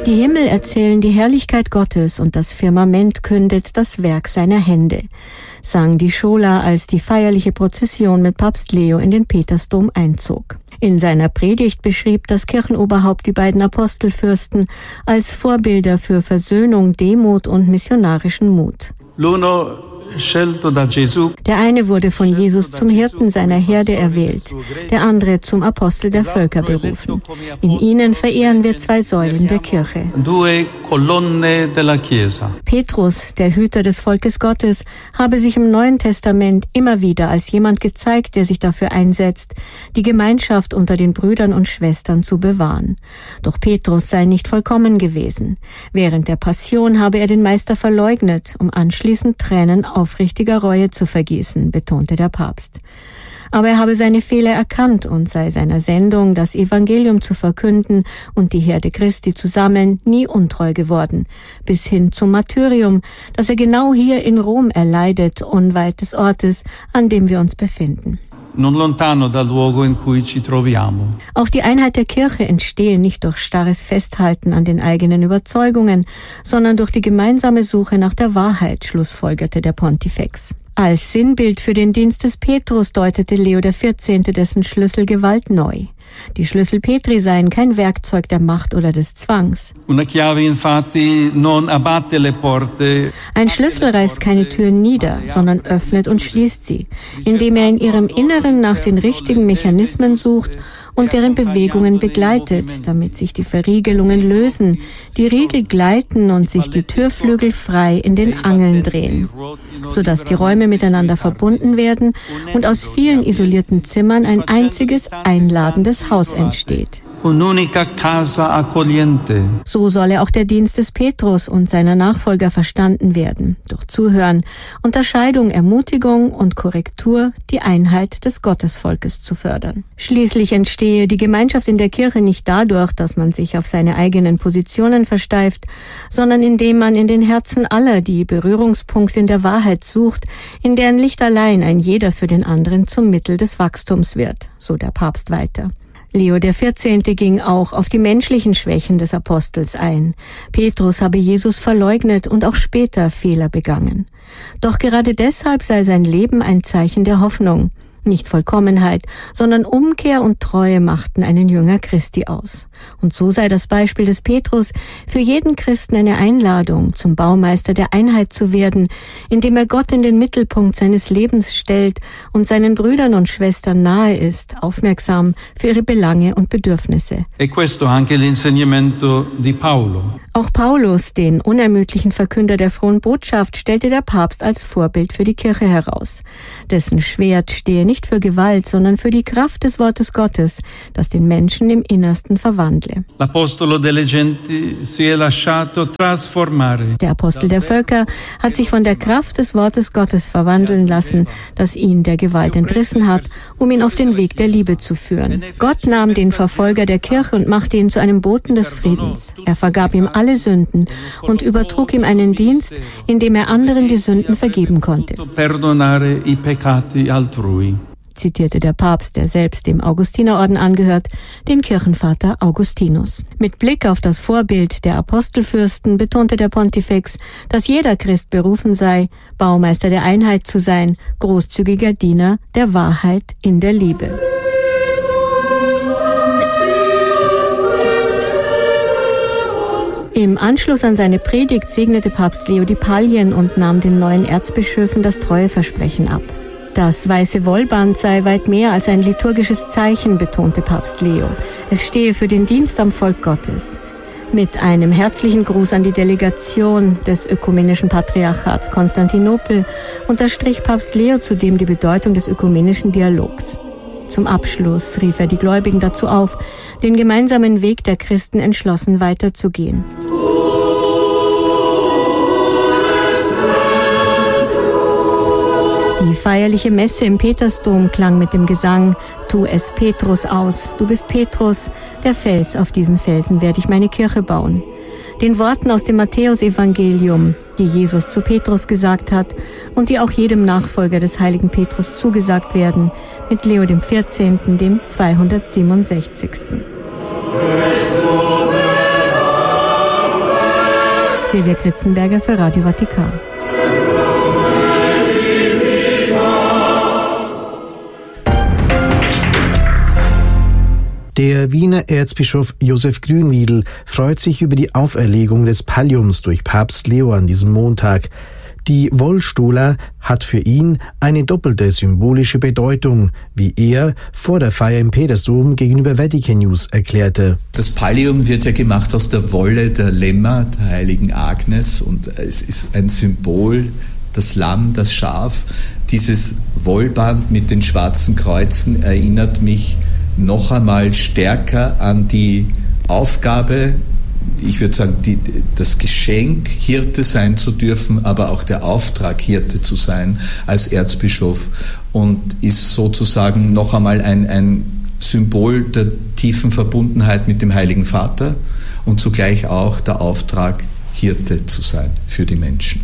Die Himmel erzählen die Herrlichkeit Gottes und das Firmament kündet das Werk seiner Hände, sang die Schola, als die feierliche Prozession mit Papst Leo in den Petersdom einzog. In seiner Predigt beschrieb das Kirchenoberhaupt die beiden Apostelfürsten als Vorbilder für Versöhnung, Demut und missionarischen Mut. Der eine wurde von Jesus zum Hirten seiner Herde erwählt, der andere zum Apostel der Völker berufen. In ihnen verehren wir zwei Säulen der Kirche. Petrus, der Hüter des Volkes Gottes, habe sich im Neuen Testament immer wieder als jemand gezeigt, der sich dafür einsetzt, die Gemeinschaft unter den Brüdern und Schwestern zu bewahren. Doch Petrus sei nicht vollkommen gewesen. Während der Passion habe er den Meister verleugnet, um anschließend Tränen aufrichtiger Reue zu vergießen, betonte der Papst. Aber er habe seine Fehler erkannt und sei seiner Sendung, das Evangelium zu verkünden und die Herde Christi zu sammeln, nie untreu geworden, bis hin zum Martyrium, das er genau hier in Rom erleidet, unweit des Ortes, an dem wir uns befinden. Auch die Einheit der Kirche entstehe nicht durch starres Festhalten an den eigenen Überzeugungen, sondern durch die gemeinsame Suche nach der Wahrheit, schlussfolgerte der Pontifex. Als Sinnbild für den Dienst des Petrus deutete Leo XIV. Dessen Schlüssel Gewalt neu. Die Schlüssel Petri seien kein Werkzeug der Macht oder des Zwangs. Ein Schlüssel reißt keine Türen nieder, sondern öffnet und schließt sie, indem er in ihrem Inneren nach den richtigen Mechanismen sucht und deren Bewegungen begleitet, damit sich die Verriegelungen lösen, die Riegel gleiten und sich die Türflügel frei in den Angeln drehen, sodass die Räume miteinander verbunden werden und aus vielen isolierten Zimmern ein einziges, einladendes Haus entsteht. So solle auch der Dienst des Petrus und seiner Nachfolger verstanden werden. Durch Zuhören, Unterscheidung, Ermutigung und Korrektur die Einheit des Gottesvolkes zu fördern. Schließlich entstehe die Gemeinschaft in der Kirche nicht dadurch, dass man sich auf seine eigenen Positionen versteift, sondern indem man in den Herzen aller die Berührungspunkte in der Wahrheit sucht, in deren Licht allein ein jeder für den anderen zum Mittel des Wachstums wird, so der Papst weiter. Leo XIV. Ging auch auf die menschlichen Schwächen des Apostels ein. Petrus habe Jesus verleugnet und auch später Fehler begangen. Doch gerade deshalb sei sein Leben ein Zeichen der Hoffnung. Nicht Vollkommenheit, sondern Umkehr und Treue machten einen Jünger Christi aus. Und so sei das Beispiel des Petrus für jeden Christen eine Einladung, zum Baumeister der Einheit zu werden, indem er Gott in den Mittelpunkt seines Lebens stellt und seinen Brüdern und Schwestern nahe ist, aufmerksam für ihre Belange und Bedürfnisse. Auch Paulus, den unermüdlichen Verkünder der frohen Botschaft, stellte der Papst als Vorbild für die Kirche heraus. Dessen Schwert stehe nicht für Gewalt, sondern für die Kraft des Wortes Gottes, das den Menschen im Innersten verwandle. Der Apostel der Völker hat sich von der Kraft des Wortes Gottes verwandeln lassen, das ihn der Gewalt entrissen hat, um ihn auf den Weg der Liebe zu führen. Gott nahm den Verfolger der Kirche und machte ihn zu einem Boten des Friedens. Er vergab ihm alle Sünden und übertrug ihm einen Dienst, in dem er anderen die Sünden vergeben konnte, zitierte der Papst, der selbst dem Augustinerorden angehört, den Kirchenvater Augustinus. Mit Blick auf das Vorbild der Apostelfürsten betonte der Pontifex, dass jeder Christ berufen sei, Baumeister der Einheit zu sein, großzügiger Diener der Wahrheit in der Liebe. Im Anschluss an seine Predigt segnete Papst Leo die Pallien und nahm den neuen Erzbischöfen das Treueversprechen ab. Das weiße Wollband sei weit mehr als ein liturgisches Zeichen, betonte Papst Leo. Es stehe für den Dienst am Volk Gottes. Mit einem herzlichen Gruß an die Delegation des Ökumenischen Patriarchats Konstantinopel unterstrich Papst Leo zudem die Bedeutung des ökumenischen Dialogs. Zum Abschluss rief er die Gläubigen dazu auf, den gemeinsamen Weg der Christen entschlossen weiterzugehen. Die feierliche Messe im Petersdom klang mit dem Gesang Tu es Petrus aus, du bist Petrus, der Fels, auf diesen Felsen werde ich meine Kirche bauen. Den Worten aus dem Matthäusevangelium, die Jesus zu Petrus gesagt hat und die auch jedem Nachfolger des heiligen Petrus zugesagt werden, mit Leo XIV., dem 267. Silvia Kritzenberger für Radio Vatikan. Der Wiener Erzbischof Josef Grünwiedel freut sich über die Auferlegung des Palliums durch Papst Leo an diesem Montag. Die Wollstola hat für ihn eine doppelte symbolische Bedeutung, wie er vor der Feier im Petersdom gegenüber Vatican News erklärte. Das Pallium wird ja gemacht aus der Wolle der Lämmer, der heiligen Agnes, und es ist ein Symbol, das Lamm, das Schaf. Dieses Wollband mit den schwarzen Kreuzen erinnert mich noch einmal stärker an die Aufgabe, ich würde sagen, das Geschenk, Hirte sein zu dürfen, aber auch der Auftrag, Hirte zu sein als Erzbischof, und ist sozusagen noch einmal ein Symbol der tiefen Verbundenheit mit dem Heiligen Vater und zugleich auch der Auftrag, Hirte zu sein für die Menschen.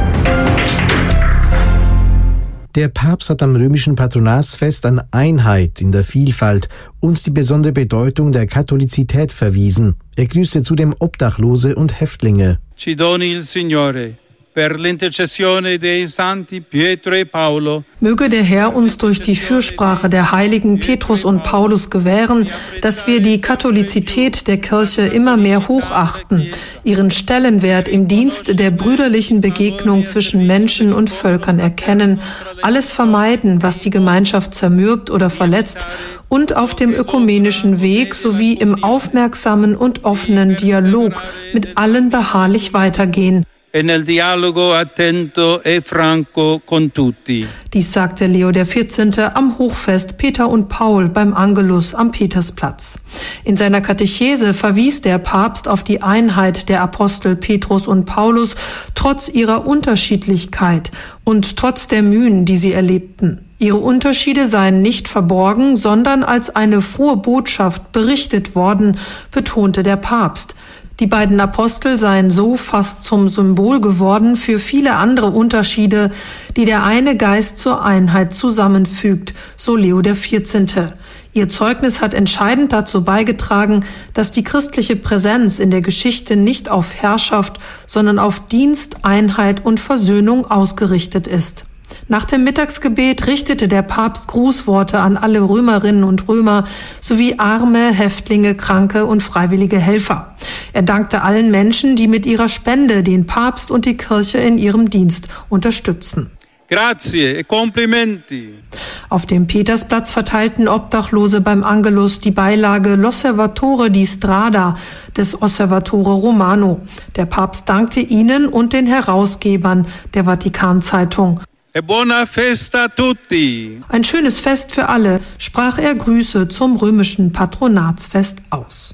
Der Papst hat am römischen Patronatsfest an Einheit in der Vielfalt und die besondere Bedeutung der Katholizität verwiesen. Er grüßte zudem Obdachlose und Häftlinge. Ci doni il Signore per l'intercessione dei Santi Pietro e Paolo. Möge der Herr uns durch die Fürsprache der Heiligen Petrus und Paulus gewähren, dass wir die Katholizität der Kirche immer mehr hochachten, ihren Stellenwert im Dienst der brüderlichen Begegnung zwischen Menschen und Völkern erkennen, alles vermeiden, was die Gemeinschaft zermürbt oder verletzt, und auf dem ökumenischen Weg sowie im aufmerksamen und offenen Dialog mit allen beharrlich weitergehen. E nel dialogo attento e franco con tutti. Dies sagte Leo XIV. Am Hochfest Peter und Paul beim Angelus am Petersplatz. In seiner Katechese verwies der Papst auf die Einheit der Apostel Petrus und Paulus trotz ihrer Unterschiedlichkeit und trotz der Mühen, die sie erlebten. Ihre Unterschiede seien nicht verborgen, sondern als eine frohe Botschaft berichtet worden, betonte der Papst. Die beiden Apostel seien so fast zum Symbol geworden für viele andere Unterschiede, die der eine Geist zur Einheit zusammenfügt, so Leo XIV. Ihr Zeugnis hat entscheidend dazu beigetragen, dass die christliche Präsenz in der Geschichte nicht auf Herrschaft, sondern auf Dienst, Einheit und Versöhnung ausgerichtet ist. Nach dem Mittagsgebet richtete der Papst Grußworte an alle Römerinnen und Römer sowie Arme, Häftlinge, Kranke und freiwillige Helfer. Er dankte allen Menschen, die mit ihrer Spende den Papst und die Kirche in ihrem Dienst unterstützen. Grazie e complimenti. Auf dem Petersplatz verteilten Obdachlose beim Angelus die Beilage L'Osservatore di Strada des Osservatore Romano. Der Papst dankte ihnen und den Herausgebern der Vatikan-Zeitung. E buona festa a tutti. Ein schönes Fest für alle, sprach er Grüße zum römischen Patronatsfest aus.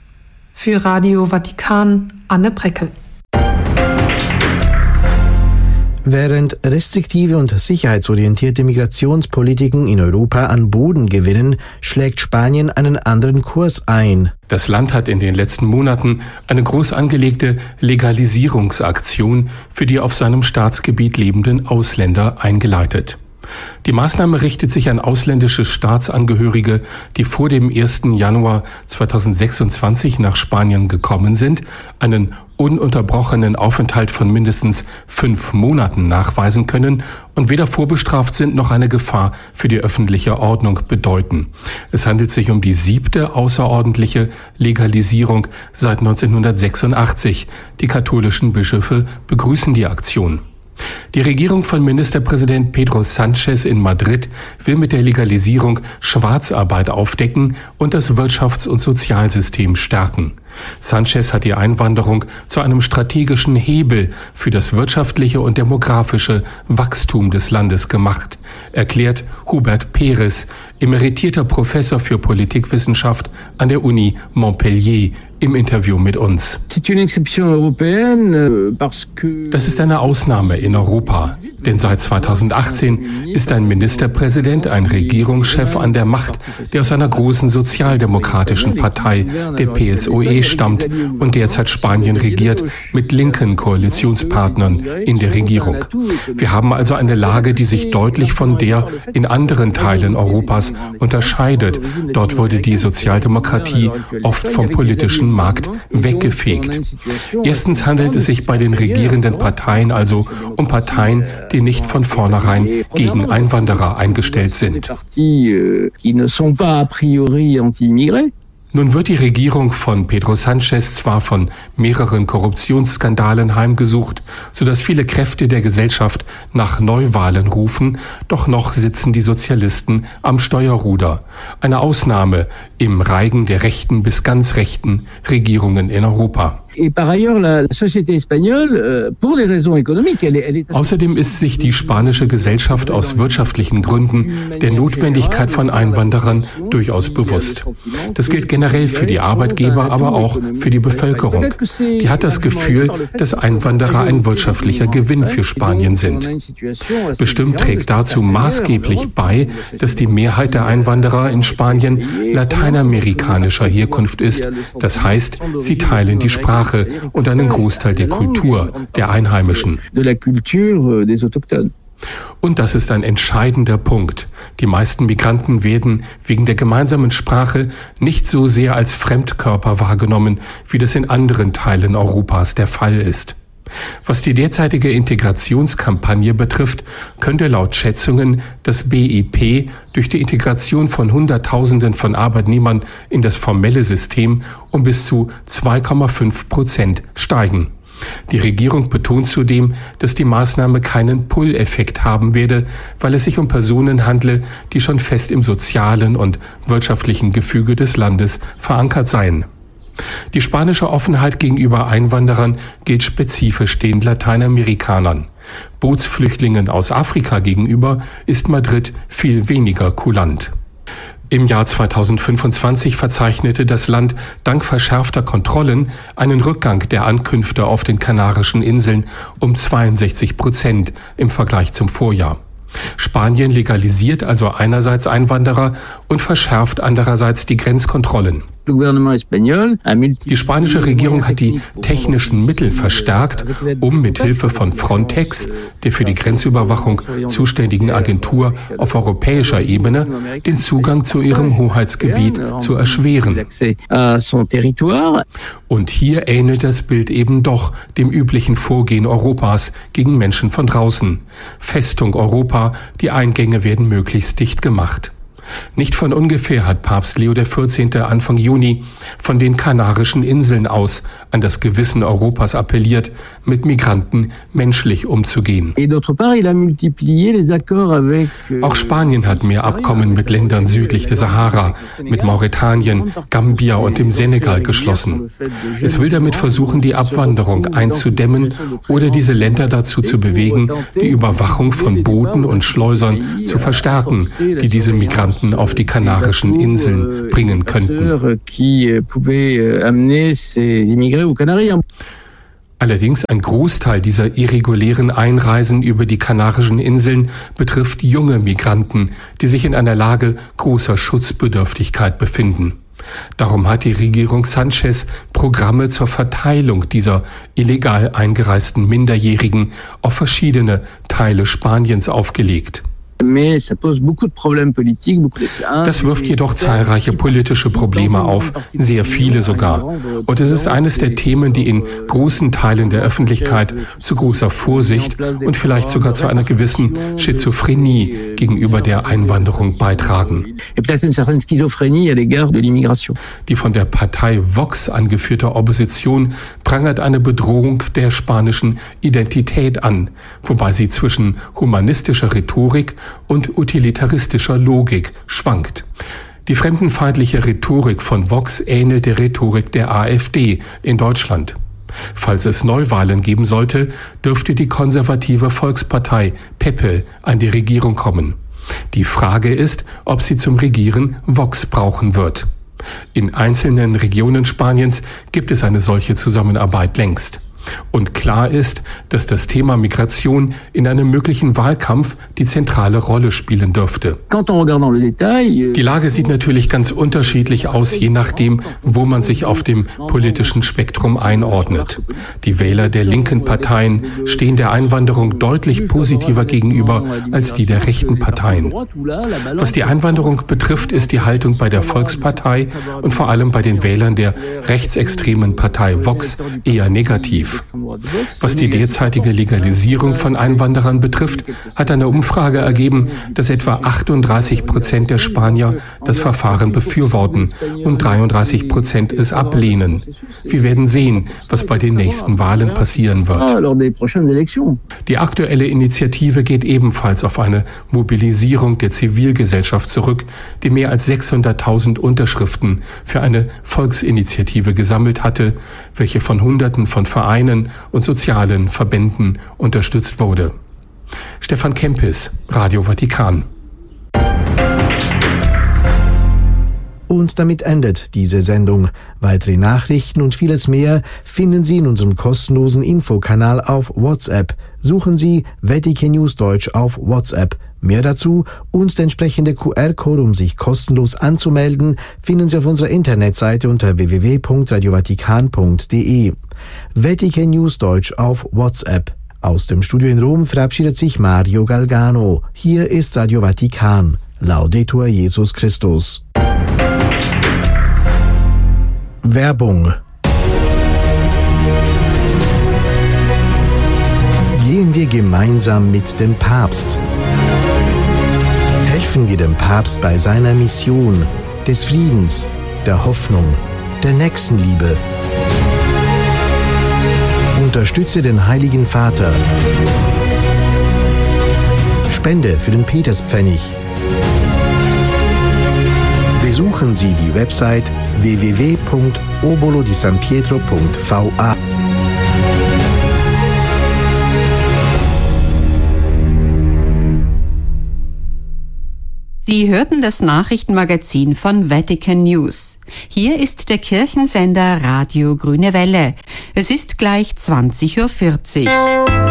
Für Radio Vatikan, Anne Preckel. Während restriktive und sicherheitsorientierte Migrationspolitiken in Europa an Boden gewinnen, schlägt Spanien einen anderen Kurs ein. Das Land hat in den letzten Monaten eine groß angelegte Legalisierungsaktion für die auf seinem Staatsgebiet lebenden Ausländer eingeleitet. Die Maßnahme richtet sich an ausländische Staatsangehörige, die vor dem 1. Januar 2026 nach Spanien gekommen sind, einen ununterbrochenen Aufenthalt von mindestens 5 Monaten nachweisen können und weder vorbestraft sind noch eine Gefahr für die öffentliche Ordnung bedeuten. Es handelt sich um die 7. außerordentliche Legalisierung seit 1986. Die katholischen Bischöfe begrüßen die Aktion. Die Regierung von Ministerpräsident Pedro Sánchez in Madrid will mit der Legalisierung Schwarzarbeit aufdecken und das Wirtschafts- und Sozialsystem stärken. Sánchez hat die Einwanderung zu einem strategischen Hebel für das wirtschaftliche und demografische Wachstum des Landes gemacht, erklärt Hubert Pérez, emeritierter Professor für Politikwissenschaft an der Uni Montpellier, im Interview mit uns. Das ist eine Ausnahme in Europa, denn seit 2018 ist ein Ministerpräsident, ein Regierungschef an der Macht, der aus einer großen sozialdemokratischen Partei, der PSOE, stammt und derzeit Spanien regiert mit linken Koalitionspartnern in der Regierung. Wir haben also eine Lage, die sich deutlich von der in anderen Teilen Europas unterscheidet. Dort wurde die Sozialdemokratie oft vom politischen politischen Markt weggefegt. Erstens handelt es sich bei den regierenden Parteien also um Parteien, die nicht von vornherein gegen Einwanderer eingestellt sind. Nun wird die Regierung von Pedro Sánchez zwar von mehreren Korruptionsskandalen heimgesucht, sodass viele Kräfte der Gesellschaft nach Neuwahlen rufen, doch noch sitzen die Sozialisten am Steuerruder. Eine Ausnahme im Reigen der rechten bis ganz rechten Regierungen in Europa. Außerdem ist sich die spanische Gesellschaft aus wirtschaftlichen Gründen der Notwendigkeit von Einwanderern durchaus bewusst. Das gilt generell für die Arbeitgeber, aber auch für die Bevölkerung. Die hat das Gefühl, dass Einwanderer ein wirtschaftlicher Gewinn für Spanien sind. Bestimmt trägt dazu maßgeblich bei, dass die Mehrheit der Einwanderer in Spanien lateinamerikanischer Herkunft ist. Das heißt, sie teilen die Sprache und einen Großteil der Kultur der Einheimischen. Und das ist ein entscheidender Punkt. Die meisten Migranten werden wegen der gemeinsamen Sprache nicht so sehr als Fremdkörper wahrgenommen, wie das in anderen Teilen Europas der Fall ist. Was die derzeitige Integrationskampagne betrifft, könnte laut Schätzungen das BIP durch die Integration von Hunderttausenden von Arbeitnehmern in das formelle System um bis zu 2,5% steigen. Die Regierung betont zudem, dass die Maßnahme keinen Pull-Effekt haben werde, weil es sich um Personen handle, die schon fest im sozialen und wirtschaftlichen Gefüge des Landes verankert seien. Die spanische Offenheit gegenüber Einwanderern gilt spezifisch den Lateinamerikanern. Bootsflüchtlingen aus Afrika gegenüber ist Madrid viel weniger kulant. Im Jahr 2025 verzeichnete das Land dank verschärfter Kontrollen einen Rückgang der Ankünfte auf den Kanarischen Inseln um 62% im Vergleich zum Vorjahr. Spanien legalisiert also einerseits Einwanderer und verschärft andererseits die Grenzkontrollen. Die spanische Regierung hat die technischen Mittel verstärkt, um mit Hilfe von Frontex, der für die Grenzüberwachung zuständigen Agentur auf europäischer Ebene, den Zugang zu ihrem Hoheitsgebiet zu erschweren. Und hier ähnelt das Bild eben doch dem üblichen Vorgehen Europas gegen Menschen von draußen. Festung Europa, die Eingänge werden möglichst dicht gemacht. Nicht von ungefähr hat Papst Leo XIV. Anfang Juni von den Kanarischen Inseln aus an das Gewissen Europas appelliert, mit Migranten menschlich umzugehen. Auch Spanien hat mehr Abkommen mit Ländern südlich der Sahara, mit Mauretanien, Gambia und dem Senegal geschlossen. Es will damit versuchen, die Abwanderung einzudämmen oder diese Länder dazu zu bewegen, die Überwachung von Booten und Schleusern zu verstärken, die diese Migranten auf die Kanarischen Inseln bringen könnten. Allerdings ein Großteil dieser irregulären Einreisen über die Kanarischen Inseln betrifft junge Migranten, die sich in einer Lage großer Schutzbedürftigkeit befinden. Darum hat die Regierung Sánchez Programme zur Verteilung dieser illegal eingereisten Minderjährigen auf verschiedene Teile Spaniens aufgelegt. Das wirft jedoch zahlreiche politische Probleme auf, sehr viele sogar. Und es ist eines der Themen, die in großen Teilen der Öffentlichkeit zu großer Vorsicht und vielleicht sogar zu einer gewissen Schizophrenie gegenüber der Einwanderung beitragen. Die von der Partei Vox angeführte Opposition prangert eine Bedrohung der spanischen Identität an, wobei sie zwischen humanistischer Rhetorik und utilitaristischer Logik schwankt. Die fremdenfeindliche Rhetorik von Vox ähnelt der Rhetorik der AfD in Deutschland. Falls es Neuwahlen geben sollte, dürfte die konservative Volkspartei PEPE an die Regierung kommen. Die Frage ist, ob sie zum Regieren Vox brauchen wird. In einzelnen Regionen Spaniens gibt es eine solche Zusammenarbeit längst. Und klar ist, dass das Thema Migration in einem möglichen Wahlkampf die zentrale Rolle spielen dürfte. Die Lage sieht natürlich ganz unterschiedlich aus, je nachdem, wo man sich auf dem politischen Spektrum einordnet. Die Wähler der linken Parteien stehen der Einwanderung deutlich positiver gegenüber als die der rechten Parteien. Was die Einwanderung betrifft, ist die Haltung bei der Volkspartei und vor allem bei den Wählern der rechtsextremen Partei Vox eher negativ. Was die derzeitige Legalisierung von Einwanderern betrifft, hat eine Umfrage ergeben, dass etwa 38% der Spanier das Verfahren befürworten und 33% es ablehnen. Wir werden sehen, was bei den nächsten Wahlen passieren wird. Die aktuelle Initiative geht ebenfalls auf eine Mobilisierung der Zivilgesellschaft zurück, die mehr als 600.000 Unterschriften für eine Volksinitiative gesammelt hatte, welche von Hunderten von Vereinen und sozialen Verbänden unterstützt wurde. Stefan Kempis, Radio Vatikan. Und damit endet diese Sendung. Weitere Nachrichten und vieles mehr finden Sie in unserem kostenlosen Infokanal auf WhatsApp. Suchen Sie Vatikan News Deutsch auf WhatsApp. Mehr dazu und der entsprechende QR-Code, um sich kostenlos anzumelden, finden Sie auf unserer Internetseite unter www.radiovatikan.de. Vatikan News Deutsch auf WhatsApp. Aus dem Studio in Rom verabschiedet sich Mario Galgano. Hier ist Radio Vatikan. Laudetur Jesus Christus. Werbung. Gehen wir gemeinsam mit dem Papst. Helfen wir dem Papst bei seiner Mission des Friedens, der Hoffnung, der Nächstenliebe. Unterstütze den Heiligen Vater. Spende für den Peterspfennig. Besuchen Sie die Website www.obolodisanpietro.va. Sie hörten das Nachrichtenmagazin von Vatikan News. Hier ist der Kirchensender Radio Grüne Welle. Es ist gleich 20:40 Uhr.